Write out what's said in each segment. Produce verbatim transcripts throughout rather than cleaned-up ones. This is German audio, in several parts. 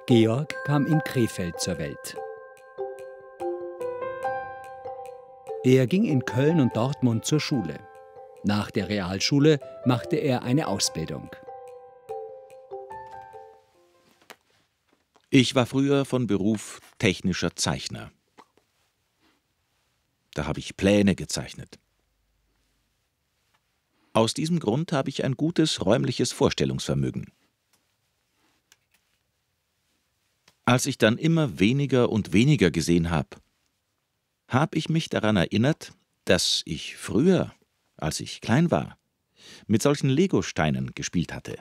Georg kam in Krefeld zur Welt. Er ging in Köln und Dortmund zur Schule. Nach der Realschule machte er eine Ausbildung. Ich war früher von Beruf technischer Zeichner. Da habe ich Pläne gezeichnet. Aus diesem Grund habe ich ein gutes räumliches Vorstellungsvermögen. Als ich dann immer weniger und weniger gesehen habe, habe ich mich daran erinnert, dass ich früher, als ich klein war, mit solchen Legosteinen gespielt hatte.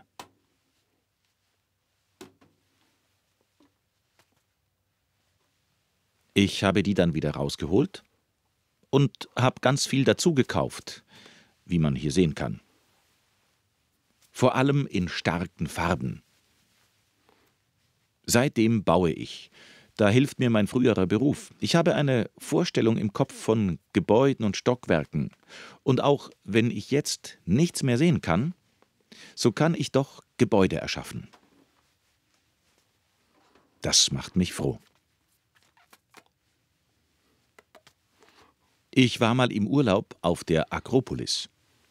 Ich habe die dann wieder rausgeholt und habe ganz viel dazu gekauft, wie man hier sehen kann. Vor allem in starken Farben. Seitdem baue ich. Da hilft mir mein früherer Beruf. Ich habe eine Vorstellung im Kopf von Gebäuden und Stockwerken. Und auch wenn ich jetzt nichts mehr sehen kann, so kann ich doch Gebäude erschaffen. Das macht mich froh. Ich war mal im Urlaub auf der Akropolis.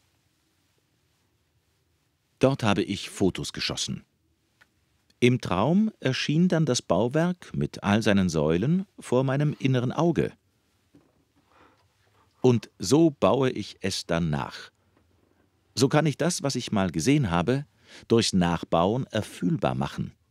Dort habe ich Fotos geschossen. Im Traum erschien dann das Bauwerk mit all seinen Säulen vor meinem inneren Auge. Und so baue ich es dann nach. So kann ich das, was ich mal gesehen habe, durchs Nachbauen erfühlbar machen.